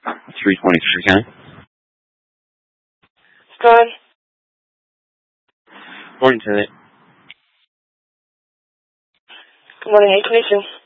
323 County. Good. Morning, Tenant. Good morning. How can I help you?